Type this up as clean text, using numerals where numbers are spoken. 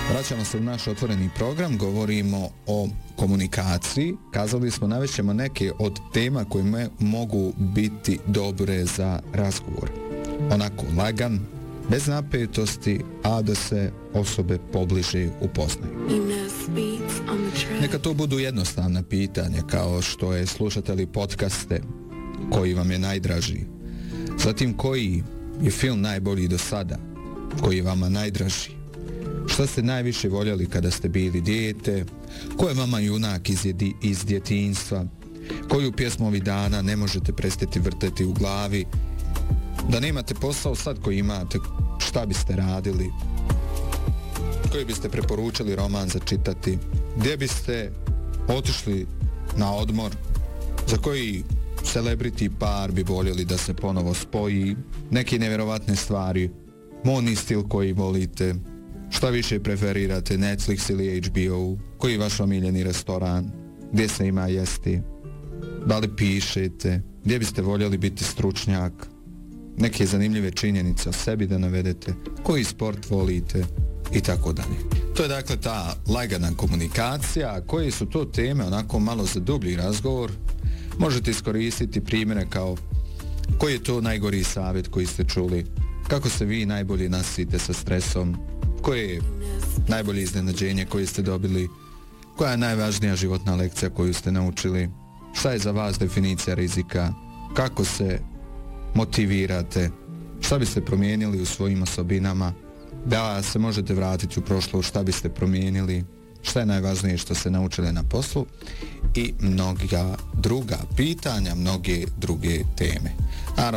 Vraćamo se u naš otvoreni program, govorimo o komunikaciji. Kazali smo, navešćemo neke od tema koje mogu biti dobre za razgovor. Onako lagan, bez napetosti, a da se osobe pobliže upoznaju. Neka to budu jednostavna pitanja, kao što je slušate li podcaste, koji vam je najdraži. Zatim, koji je film najbolji do sada, koji je vama najdraži. Šta ste najviše voljeli kada ste bili dijete? Ko je vama junak iz djetinjstva? Koju pjesmu ovih dana ne možete prestati vrteti u glavi? Da nemate posao sad koji imate, šta biste radili? Koji biste preporučili roman za čitati? Gdje biste otišli na odmor? Za koji celebrity par bi voljeli da se ponovo spoji? Neke nevjerovatne stvari, modni stil koji volite? Šta više preferirate, Netflix ili HBO? Koji je vaš omiljeni restoran? Gdje se ima jesti? Da li pišete? Gdje biste voljeli biti stručnjak? Neke zanimljive činjenice o sebi da navedete? Koji sport volite? I tako dalje. To je dakle ta lagana komunikacija. Koje su to teme, onako malo za dublji razgovor? Možete iskoristiti primjere kao koji je to najgori savjet koji ste čuli? Kako se vi najbolje nosite sa stresom? Koje je najbolje iznenađenje koje ste dobili? Koja je najvažnija životna lekcija koju ste naučili? Šta je za vas definicija rizika? Kako se motivirate? Šta biste promijenili u svojim osobinama? Da se možete vratiti u prošlost, šta biste promijenili? Šta je najvažnije što ste naučili na poslu? I mnoga druga pitanja, mnoge druge teme. Naravno,